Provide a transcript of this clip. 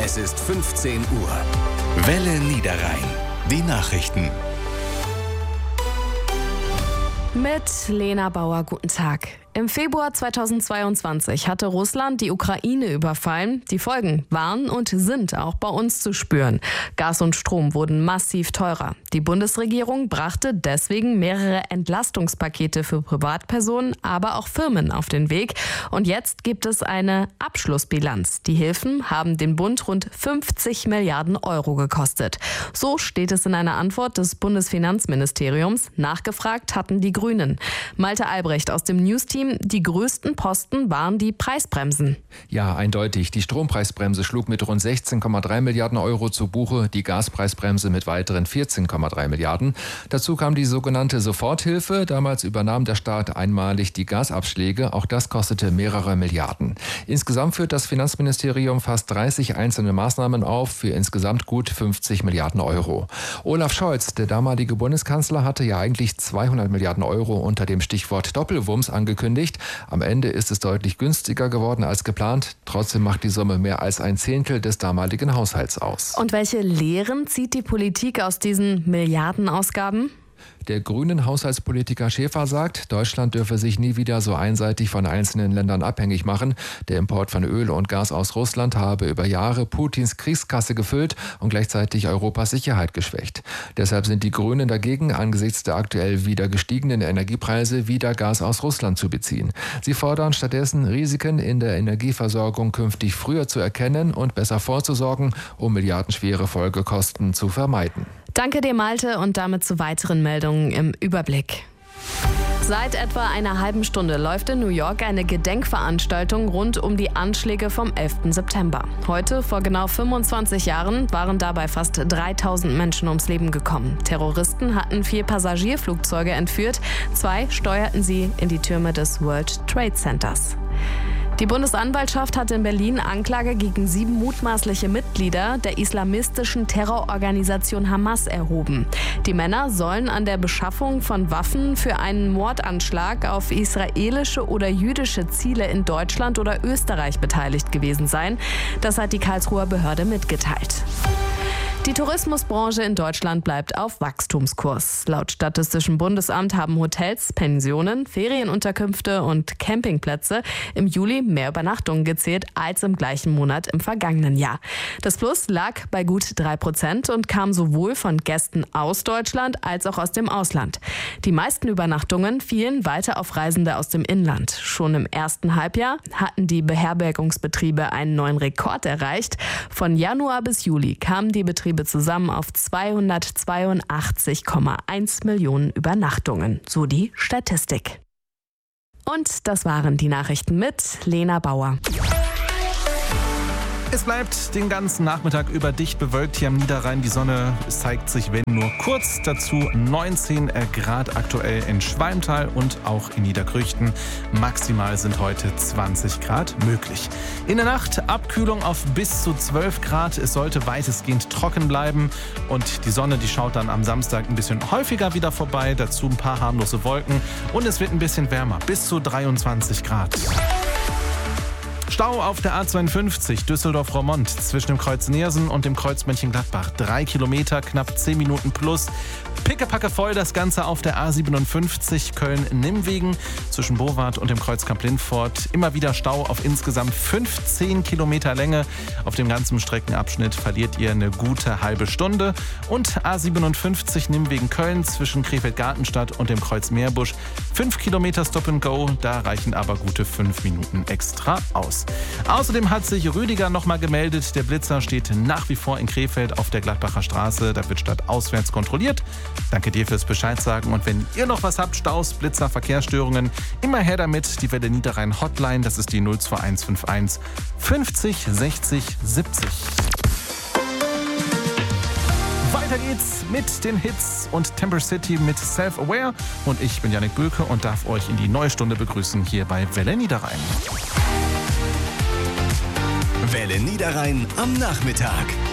Es ist 15 Uhr. Welle Niederrhein. Die Nachrichten. Mit Lena Bauer, guten Tag. Im Februar 2022 hatte Russland die Ukraine überfallen. Die Folgen waren und sind auch bei uns zu spüren. Gas und Strom wurden massiv teurer. Die Bundesregierung brachte deswegen mehrere Entlastungspakete für Privatpersonen, aber auch Firmen auf den Weg. Und jetzt gibt es eine Abschlussbilanz. Die Hilfen haben den Bund rund 50 Milliarden Euro gekostet. So steht es in einer Antwort des Bundesfinanzministeriums. Nachgefragt hatten die Grünen. Malte Albrecht aus dem News-Team. Die größten Posten waren die Preisbremsen. Ja, eindeutig. Die Strompreisbremse schlug mit rund 16,3 Milliarden Euro zu Buche, die Gaspreisbremse mit weiteren 14,3 Milliarden. Dazu kam die sogenannte Soforthilfe. Damals übernahm der Staat einmalig die Gasabschläge. Auch das kostete mehrere Milliarden. Insgesamt führt das Finanzministerium fast 30 einzelne Maßnahmen auf für insgesamt gut 50 Milliarden Euro. Olaf Scholz, der damalige Bundeskanzler, hatte ja eigentlich 200 Milliarden Euro unter dem Stichwort Doppelwumms angekündigt. Am Ende ist es deutlich günstiger geworden als geplant. Trotzdem macht die Summe mehr als ein Zehntel des damaligen Haushalts aus. Und welche Lehren zieht die Politik aus diesen Milliardenausgaben? Der grünen Haushaltspolitiker Schäfer sagt, Deutschland dürfe sich nie wieder so einseitig von einzelnen Ländern abhängig machen. Der Import von Öl und Gas aus Russland habe über Jahre Putins Kriegskasse gefüllt und gleichzeitig Europas Sicherheit geschwächt. Deshalb sind die Grünen dagegen, angesichts der aktuell wieder gestiegenen Energiepreise wieder Gas aus Russland zu beziehen. Sie fordern stattdessen, Risiken in der Energieversorgung künftig früher zu erkennen und besser vorzusorgen, um milliardenschwere Folgekosten zu vermeiden. Danke dir, Malte, und damit zu weiteren Meldungen im Überblick. Seit etwa einer halben Stunde läuft in New York eine Gedenkveranstaltung rund um die Anschläge vom 11. September. Heute, vor genau 25 Jahren, waren dabei fast 3000 Menschen ums Leben gekommen. Terroristen hatten 4 Passagierflugzeuge entführt. 2 steuerten sie in die Türme des World Trade Centers. Die Bundesanwaltschaft hat in Berlin Anklage gegen 7 mutmaßliche Mitglieder der islamistischen Terrororganisation Hamas erhoben. Die Männer sollen an der Beschaffung von Waffen für einen Mordanschlag auf israelische oder jüdische Ziele in Deutschland oder Österreich beteiligt gewesen sein. Das hat die Karlsruher Behörde mitgeteilt. Die Tourismusbranche in Deutschland bleibt auf Wachstumskurs. Laut Statistischem Bundesamt haben Hotels, Pensionen, Ferienunterkünfte und Campingplätze im Juli mehr Übernachtungen gezählt als im gleichen Monat im vergangenen Jahr. Das Plus lag bei gut 3% und kam sowohl von Gästen aus Deutschland als auch aus dem Ausland. Die meisten Übernachtungen fielen weiter auf Reisende aus dem Inland. Schon im ersten Halbjahr hatten die Beherbergungsbetriebe einen neuen Rekord erreicht. Von Januar bis Juli kamen die Betriebe zusammen auf 282,1 Millionen Übernachtungen, so die Statistik. Und das waren die Nachrichten mit Lena Bauer. Es bleibt den ganzen Nachmittag über dicht bewölkt hier am Niederrhein. Die Sonne zeigt sich, wenn nur kurz. Dazu 19 Grad aktuell in Schwalmtal und auch in Niederkrüchten. Maximal sind heute 20 Grad möglich. In der Nacht Abkühlung auf bis zu 12 Grad. Es sollte weitestgehend trocken bleiben. Und die Sonne, die schaut dann am Samstag ein bisschen häufiger wieder vorbei. Dazu ein paar harmlose Wolken. Und es wird ein bisschen wärmer, bis zu 23 Grad. Stau auf der A52 Düsseldorf-Roermond zwischen dem Kreuz Neersen und dem Kreuz Mönchengladbach. 3 Kilometer, knapp 10 Minuten plus. Pickepacke voll das Ganze auf der A57 Köln-Nimwegen zwischen Bowart und dem Kreuz Kamp-Lindfort. Immer wieder Stau auf insgesamt 15 Kilometer Länge. Auf dem ganzen Streckenabschnitt verliert ihr eine gute halbe Stunde. Und A57 Nimwegen-Köln zwischen Krefeld-Gartenstadt und dem Kreuz Meerbusch. 5 Kilometer Stop and Go, da reichen aber gute 5 Minuten extra aus. Außerdem hat sich Rüdiger nochmal gemeldet. Der Blitzer steht nach wie vor in Krefeld auf der Gladbacher Straße. Da wird stadtauswärts kontrolliert. Danke dir fürs Bescheid sagen. Und wenn ihr noch was habt, Staus, Blitzer, Verkehrsstörungen, immer her damit. Die Welle Niederrhein Hotline, das ist die 02151 50 60 70. Weiter geht's mit den Hits und Temper City mit Self-Aware. Und ich bin Jannik Bülke und darf euch in die neue Stunde begrüßen hier bei Welle Niederrhein. Welle Niederrhein am Nachmittag.